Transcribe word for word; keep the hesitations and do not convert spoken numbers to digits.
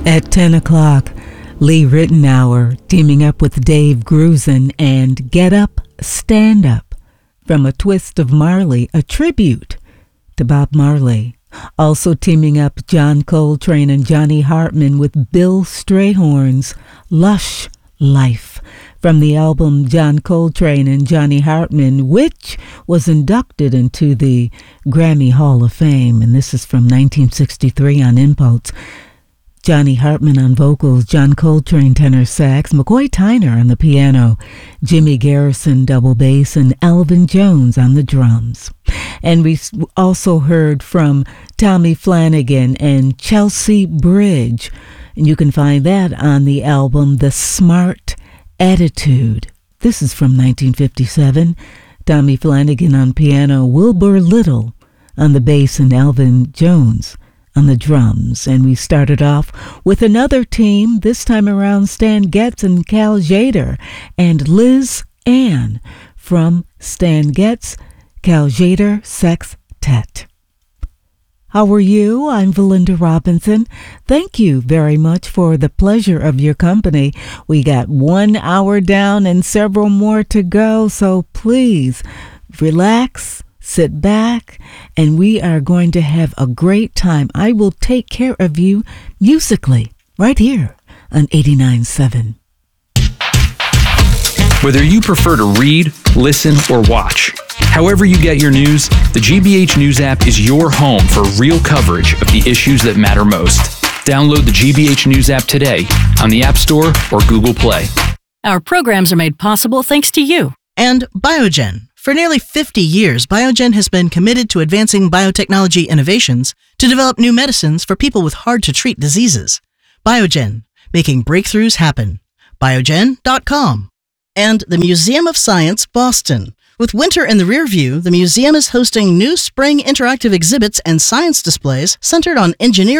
At ten o'clock, Lee Ritenour teaming up with Dave Grusin and Get Up, Stand Up from A Twist of Marley, a tribute to Bob Marley. Also teaming up John Coltrane and Johnny Hartman with Bill Strayhorn's Lush Life from the album John Coltrane and Johnny Hartman, which was inducted into the Grammy Hall of Fame. And this is from nineteen sixty-three on Impulse. Johnny Hartman on vocals, John Coltrane tenor sax, McCoy Tyner on the piano, Jimmy Garrison double bass, and Elvin Jones on the drums. And we also heard from Tommy Flanagan and Chelsea Bridge. And you can find that on the album The Smart Attitude. This is from nineteen fifty-seven. Tommy Flanagan on piano, Wilbur Little on the bass, and Elvin Jones on the drums. And we started off with another team, this time around Stan Getz and Cal Tjader and Liz Ann from Stan Getz, Cal Tjader Sextet. How are you? I'm Valinda Robinson. Thank you very much for the pleasure of your company. We got one hour down and several more to go, so please relax, sit back, and we are going to have a great time. I will take care of you musically right here on eighty-nine point seven. Whether you prefer to read, listen, or watch, however you get your news, the G B H News app is your home for real coverage of the issues that matter most. Download the G B H News app today on the App Store or Google Play. Our programs are made possible thanks to you. And Biogen. For nearly fifty years, Biogen has been committed to advancing biotechnology innovations to develop new medicines for people with hard-to-treat diseases. Biogen, making breakthroughs happen. Biogen dot com. And the Museum of Science, Boston. With winter in the rear view, the museum is hosting new spring interactive exhibits and science displays centered on engineering,